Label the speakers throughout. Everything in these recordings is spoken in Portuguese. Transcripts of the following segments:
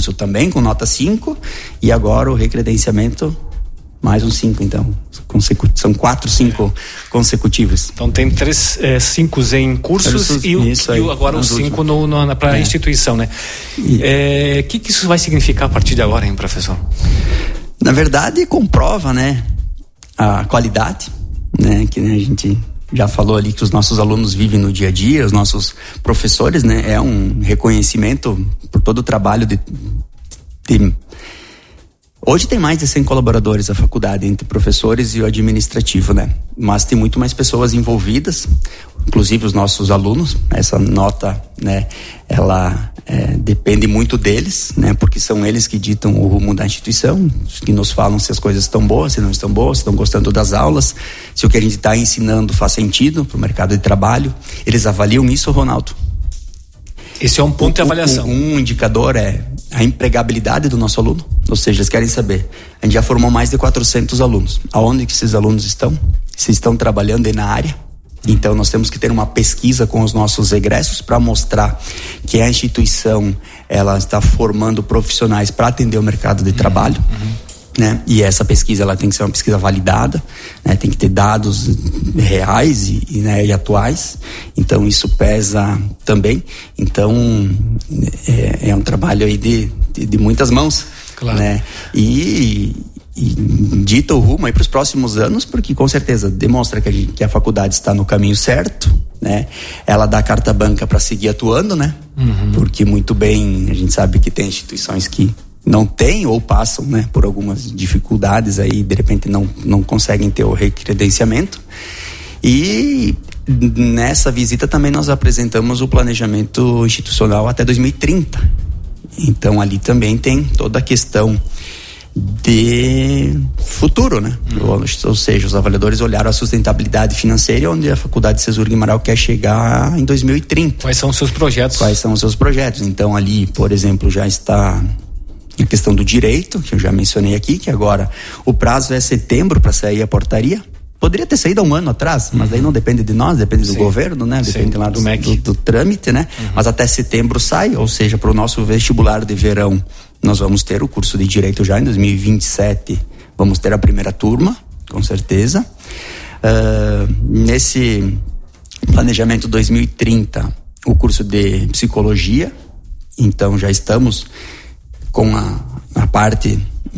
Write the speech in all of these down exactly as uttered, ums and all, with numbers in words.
Speaker 1: curso também com nota cinco, e agora o recredenciamento mais um cinco, então consecu- são quatro cinco é. consecutivos.
Speaker 2: Então tem três é, cinco em cursos
Speaker 1: Isso,
Speaker 2: e, o,
Speaker 1: isso
Speaker 2: e
Speaker 1: aí,
Speaker 2: o, agora os cinco no, no, para a é. instituição, né? O e... é, que, que isso vai significar a partir de agora, hein, professor?
Speaker 1: Na verdade, comprova, né, a qualidade, né, que né, a gente já falou ali que os nossos alunos vivem no dia a dia, os nossos professores, né, é um reconhecimento por todo o trabalho de, de hoje tem mais de cem colaboradores a faculdade, entre professores e o administrativo, né? Mas tem muito mais pessoas envolvidas, inclusive os nossos alunos. Essa nota, né, ela é, depende muito deles, né? Porque são eles que ditam o rumo da instituição, que nos falam se as coisas estão boas, se não estão boas, se estão gostando das aulas, se o que a gente está ensinando faz sentido para o mercado de trabalho. Eles avaliam isso, Ronaldo.
Speaker 2: Esse é um ponto de avaliação.
Speaker 1: Um, um indicador é a empregabilidade do nosso aluno, ou seja, eles querem saber, a gente já formou mais de quatrocentos alunos, aonde que esses alunos estão? Se estão trabalhando aí na área? Então nós temos que ter uma pesquisa com os nossos egressos para mostrar que a instituição ela está formando profissionais para atender o mercado de trabalho. Uhum, uhum. Né? E essa pesquisa ela tem que ser uma pesquisa validada, né? Tem que ter dados reais e, e, né, e atuais, então isso pesa também. Então é, é um trabalho aí de, de, de muitas mãos, claro, né? E, e dita o rumo aí para os próximos anos, porque com certeza demonstra que a, gente, que a faculdade está no caminho certo, né? Ela dá carta branca para seguir atuando, né? Uhum. Porque muito bem a gente sabe que tem instituições que não tem ou passam, né, por algumas dificuldades aí, de repente não, não conseguem ter o recredenciamento. E nessa visita também nós apresentamos o planejamento institucional até dois mil e trinta. Então ali também tem toda a questão de futuro, né? Uhum. Ou, ou seja, os avaliadores olharam a sustentabilidade financeira, onde a Faculdade Cesur Guimarães quer chegar em dois mil e trinta.
Speaker 2: Quais são os seus projetos?
Speaker 1: Quais são os seus projetos? Então ali, por exemplo, já está a questão do direito, que eu já mencionei aqui, que agora o prazo é setembro para sair a portaria. Poderia ter saído há um ano atrás, mas daí não depende de nós, depende do Sim. governo, né? Depende Sim, lá do, do, do, do trâmite, né? Uhum. Mas até setembro sai, ou seja, para o nosso vestibular de verão, nós vamos ter o curso de Direito já em dois mil e vinte e sete, vamos ter a primeira turma, com certeza. Uh, nesse planejamento dois mil e trinta, o curso de Psicologia, então já estamos com a, a parte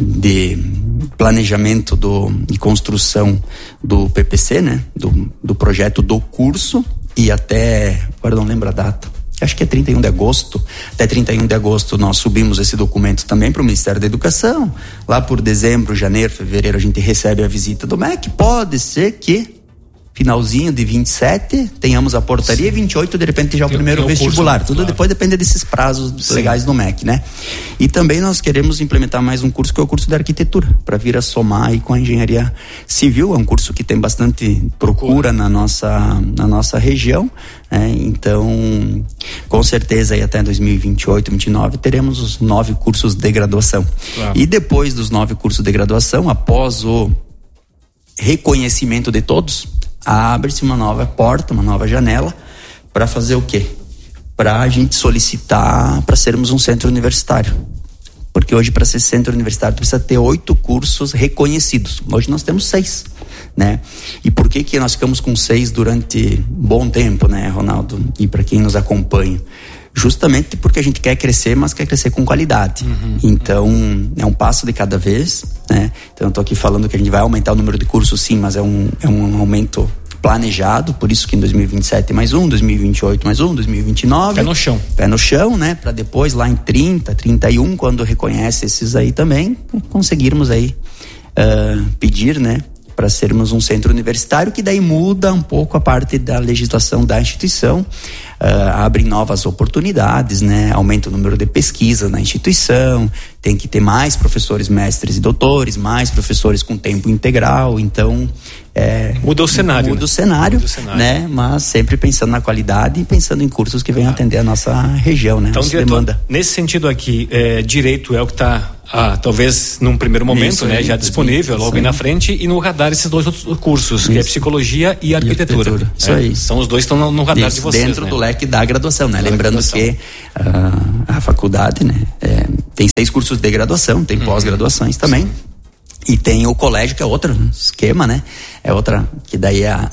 Speaker 1: de planejamento do, de construção do P P C, né? Do, do projeto do curso, e até, agora não lembro a data, acho que é trinta e um de agosto, até trinta e um de agosto nós subimos esse documento também para o Ministério da Educação. Lá por dezembro, janeiro, fevereiro a gente recebe a visita do M E C. Pode ser que finalzinho de vinte e sete tenhamos a portaria. Sim. E vinte e oito de repente já o tem, primeiro tem o vestibular, curso, tudo claro. Depois depende desses prazos Sim. legais do M E C, né? E também nós queremos implementar mais um curso, que é o curso de arquitetura, para vir a somar aí com a engenharia civil. É um curso que tem bastante procura na nossa, na nossa região, né? Então com certeza aí até dois mil e vinte e oito, vinte e nove teremos os nove cursos de graduação, claro. E depois dos nove cursos de graduação, após o reconhecimento de todos, abre-se uma nova porta, uma nova janela para fazer o quê? Para a gente solicitar para sermos um centro universitário. Porque hoje, para ser centro universitário, precisa ter oito cursos reconhecidos. Hoje nós temos seis, né? E por que que nós ficamos com seis durante um bom tempo, né, Ronaldo? E para quem nos acompanha, justamente porque a gente quer crescer, mas quer crescer com qualidade. Uhum, então, uhum. é um passo de cada vez, né? Então, eu tô aqui falando que a gente vai aumentar o número de cursos, sim, mas é um, é um aumento planejado, por isso que em dois mil e vinte e sete mais um, dois mil e vinte e oito mais um, dois mil e vinte e nove...
Speaker 2: Pé no chão.
Speaker 1: Pé no chão, né? Para depois, lá em trinta, trinta e um, quando reconhece esses aí também, conseguirmos aí uh, pedir, né? Para sermos um centro universitário, que daí muda um pouco a parte da legislação da instituição, uh, abre novas oportunidades, né? Aumenta o número de pesquisa na instituição, tem que ter mais professores, mestres e doutores, mais professores com tempo integral, então é,
Speaker 2: muda o cenário,
Speaker 1: muda
Speaker 2: né?
Speaker 1: o cenário,
Speaker 2: muda o cenário,
Speaker 1: né? Mas sempre pensando na qualidade e pensando em cursos que venham ah. atender a nossa região, né?
Speaker 2: Então, diretor, demanda. Nesse sentido aqui, é, direito é o que está Ah, talvez num primeiro momento, isso, né, aí, já disponível, logo aí na frente, e no radar esses dois outros cursos, isso. Que é psicologia e arquitetura.
Speaker 1: E arquitetura. Isso
Speaker 2: é,
Speaker 1: aí.
Speaker 2: São os dois que estão no, no radar isso, de vocês,
Speaker 1: dentro
Speaker 2: né?
Speaker 1: do leque é que dá a graduação, né?
Speaker 2: Dá
Speaker 1: Lembrando
Speaker 2: graduação.
Speaker 1: que uh, a faculdade, né, é, tem seis cursos de graduação, tem uhum. pós-graduações também. Sim. E tem o colégio, que é outro esquema, né? É outra, que daí a,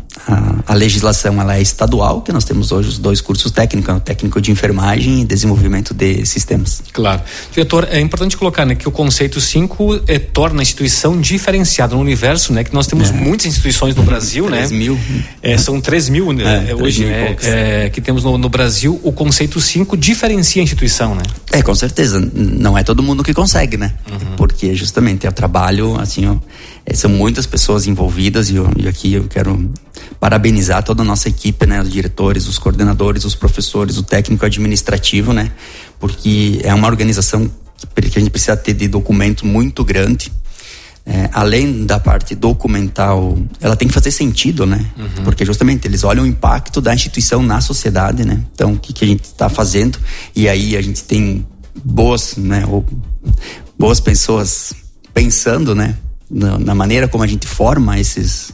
Speaker 1: a, a legislação ela é estadual, que nós temos hoje os dois cursos técnicos, o técnico de enfermagem e desenvolvimento de sistemas.
Speaker 2: Claro. Diretor, é importante colocar, né, que o conceito cinco é, torna a instituição diferenciada no universo, né? Que nós temos é. muitas instituições no Brasil,
Speaker 1: três
Speaker 2: né?
Speaker 1: mil.
Speaker 2: É, são três mil né,
Speaker 1: é,
Speaker 2: hoje, mil né? É, que temos no, no Brasil. O conceito cinco diferencia a instituição, né?
Speaker 1: É, com certeza. Não é todo mundo que consegue, né? Uhum. Porque justamente é o trabalho, assim, ó, são muitas pessoas envolvidas e, eu, e aqui eu quero parabenizar toda a nossa equipe, né? Os diretores, os coordenadores, os professores, o técnico administrativo, né? Porque é uma organização que a gente precisa ter de documento muito grande. É, além da parte documental, ela tem que fazer sentido, né? Uhum. Porque justamente eles olham o impacto da instituição na sociedade, né? Então, o que, que a gente está fazendo? E aí a gente tem boas, né? Ou, boas pessoas pensando, né? Na, na maneira como a gente forma esses,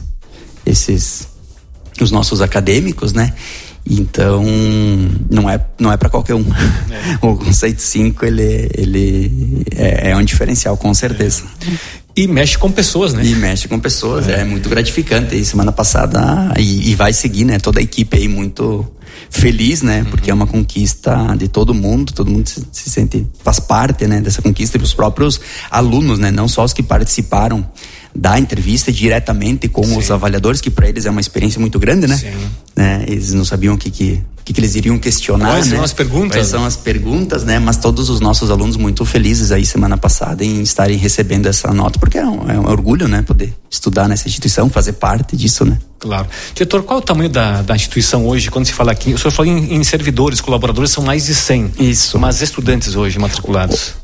Speaker 1: esses, os nossos acadêmicos, né? Então, não é, não é para qualquer um. É. O conceito cinco, ele, ele é, é um diferencial, com certeza.
Speaker 2: É. E mexe com pessoas, né?
Speaker 1: E mexe com pessoas, é, é muito gratificante. E semana passada, e, e vai seguir, né? Toda a equipe aí muito feliz, né? Uhum. Porque é uma conquista de todo mundo, todo mundo se, se sente, faz parte, né? Dessa conquista, e os próprios alunos, né? Não só os que participaram da entrevista diretamente com Sim. os avaliadores, que para eles é uma experiência muito grande, né? Sim. né? Eles não sabiam o que que, que, que eles iriam questionar,
Speaker 2: Quais
Speaker 1: né?
Speaker 2: são as perguntas?
Speaker 1: Quais são as perguntas, né? Mas todos os nossos alunos muito felizes aí semana passada em estarem recebendo essa nota, porque é um, é um orgulho, né? Poder estudar nessa instituição, fazer parte disso, né?
Speaker 2: Claro. Diretor, qual é o tamanho da, da instituição hoje? Quando se fala aqui, o senhor falou em, em servidores, colaboradores, são mais de cem.
Speaker 1: Isso.
Speaker 2: Mas estudantes hoje matriculados?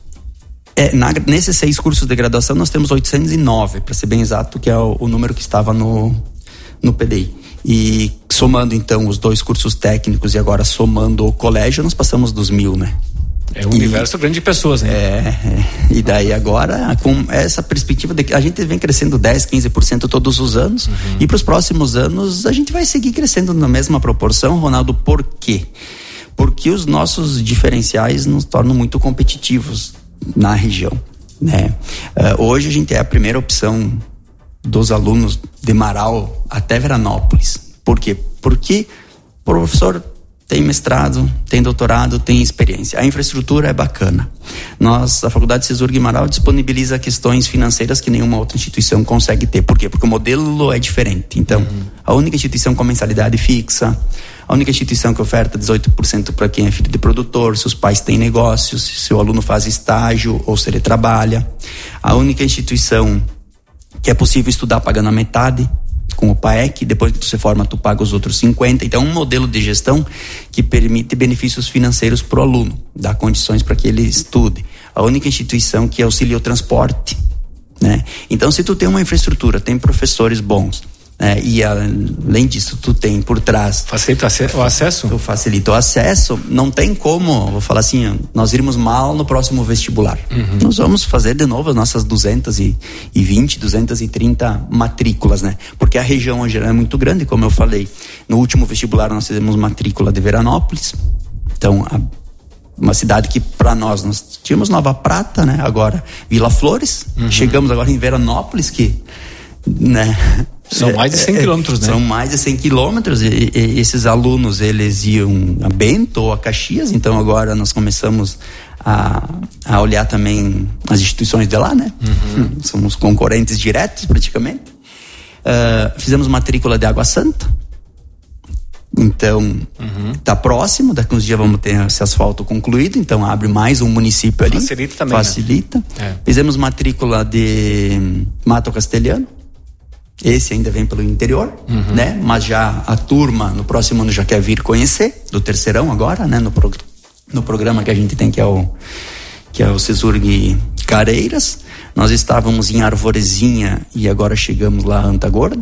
Speaker 1: É, na, nesses seis cursos de graduação nós temos oitocentos e nove, para ser bem exato, que é o, o número que estava no, no P D I. E somando então os dois cursos técnicos e agora somando o colégio, nós passamos dos mil, né?
Speaker 2: É um e, universo grande de pessoas, né?
Speaker 1: É, é, e daí agora, com essa perspectiva de que a gente vem crescendo dez, quinze por cento todos os anos, uhum. e para os próximos anos a gente vai seguir crescendo na mesma proporção, Ronaldo. Por quê? Porque os nossos diferenciais nos tornam muito competitivos na região, né? Uh, hoje a gente é a primeira opção dos alunos de Marau até Veranópolis. Por quê? Porque o professor tem mestrado, tem doutorado, tem experiência. A infraestrutura é bacana. Nós, a Faculdade Cesurg Marau disponibiliza questões financeiras que nenhuma outra instituição consegue ter. Por quê? Porque o modelo é diferente. Então, uhum. a única instituição com mensalidade fixa, a única instituição que oferta dezoito por cento para quem é filho de produtor, se os pais têm negócios, se o aluno faz estágio ou se ele trabalha. A única instituição que é possível estudar pagando a metade, com o P A E C, depois que tu se forma, tu paga os outros cinquenta. Então, é um modelo de gestão que permite benefícios financeiros para o aluno, dá condições para que ele estude. A única instituição que auxilia o transporte, né? Então, se tu tem uma infraestrutura, tem professores bons, É, e além disso tu tem por trás
Speaker 2: facilita o acesso?
Speaker 1: Facilita o acesso, não tem como, vou falar assim, nós irmos mal no próximo vestibular. Uhum. Nós vamos fazer de novo as nossas duzentas e vinte, duzentas e trinta matrículas, né? Porque a região hoje é muito grande, como eu falei. No último vestibular nós fizemos matrícula de Veranópolis, então a, uma cidade que para nós, nós tínhamos Nova Prata, né? Agora Vila Flores, uhum. chegamos agora em Veranópolis, que, né?
Speaker 2: São mais de cem quilômetros, né?
Speaker 1: São mais de cem quilômetros, e, e esses alunos, eles iam a Bento ou a Caxias, então agora nós começamos a, a olhar também as instituições de lá, né? Uhum. Somos concorrentes diretos, praticamente. Uh, fizemos matrícula de Água Santa, então uhum. tá próximo, daqui uns dias vamos ter esse asfalto concluído, então abre mais um município ali.
Speaker 2: Facilita também,
Speaker 1: Facilita. Né? É. Fizemos matrícula de Mato Castelhano. Esse ainda vem pelo interior, uhum. né? Mas já a turma no próximo ano já quer vir conhecer, do terceirão agora, né? No, pro, no programa que a gente tem, que é o que é o Cesurg Careiras. Nós estávamos em Arvorezinha e agora chegamos lá a Antagorda.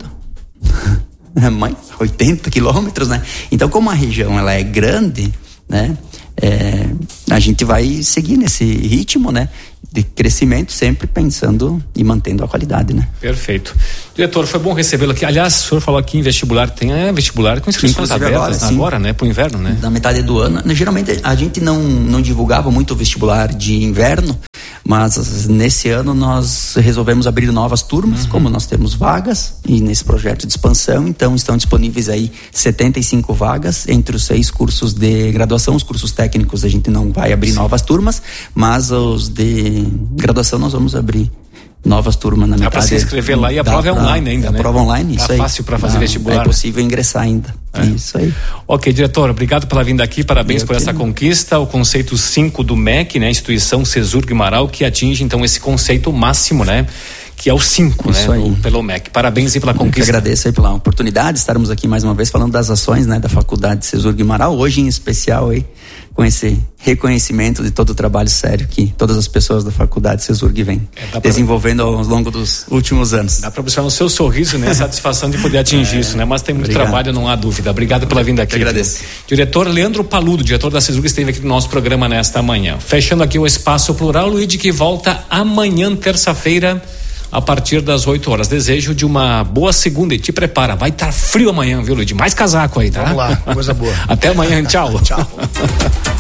Speaker 1: É mais oitenta quilômetros, né? Então, como a região ela é grande, né? é, a gente vai seguir nesse ritmo, né, de crescimento, sempre pensando e mantendo a qualidade, né?
Speaker 2: Perfeito. Diretor, foi bom recebê-lo aqui. Aliás, o senhor falou aqui em vestibular, tem é, vestibular com inscrições Inclusive abertas agora, agora né, para o inverno, né?
Speaker 1: Na metade do ano. Geralmente a gente não, não divulgava muito o vestibular de inverno, mas nesse ano nós resolvemos abrir novas turmas, uhum. como nós temos vagas e nesse projeto de expansão, então estão disponíveis aí setenta e cinco vagas entre os seis cursos de graduação. Os cursos técnicos a gente não vai abrir Sim. novas turmas, mas os de graduação nós vamos abrir novas turmas na metade.
Speaker 2: Dá para se inscrever lá e a prova é online ainda, né?
Speaker 1: A prova online, isso aí.
Speaker 2: É fácil para fazer Dá, vestibular.
Speaker 1: É possível ingressar ainda. É. Isso aí.
Speaker 2: Ok, diretor, obrigado pela vinda aqui, parabéns Eu por essa conquista, o conceito cinco do M E C, né? Instituição Cesur Guimarães, que atinge então esse conceito máximo, né? Que é o cinco, né? Do, pelo M E C. Parabéns aí pela conquista.
Speaker 1: Eu agradeço aí pela oportunidade de estarmos aqui mais uma vez falando das ações, né? Da Faculdade Cesur Guimarães, hoje em especial aí, com esse reconhecimento de todo o trabalho sério que todas as pessoas da Faculdade Cesurg vêm é, desenvolvendo ao longo dos últimos anos.
Speaker 2: Dá para observar no seu sorriso, né? A satisfação de poder atingir é, isso, né? Mas tem muito obrigado. trabalho, não há dúvida. Obrigado pela vinda aqui.
Speaker 1: Eu agradeço.
Speaker 2: Diretor Leandro Paludo, diretor da Cesurg, esteve aqui no nosso programa nesta manhã. Fechando aqui o Espaço Plural, Luíde, que volta amanhã, terça-feira, a partir das oito horas. Desejo de uma boa segunda e te prepara. Vai estar frio amanhã, viu, Luíde? Mais casaco aí, tá?
Speaker 3: Vamos lá, coisa boa.
Speaker 2: Até amanhã, tchau.
Speaker 3: Tchau.